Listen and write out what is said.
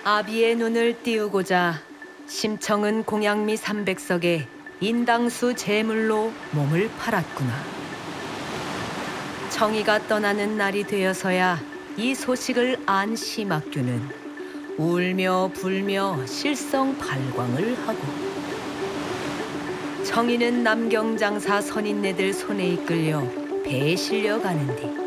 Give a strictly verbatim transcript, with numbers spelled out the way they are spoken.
아비의 눈을 띄우고자 심청은 공양미 삼백석에 인당수 제물로 몸을 팔았구나. 청이가 떠나는 날이 되어서야 이 소식을 안 심학규는 울며 불며 실성 발광을 하고, 청이는 남경장사 선인네들 손에 이끌려 배에 실려 가는디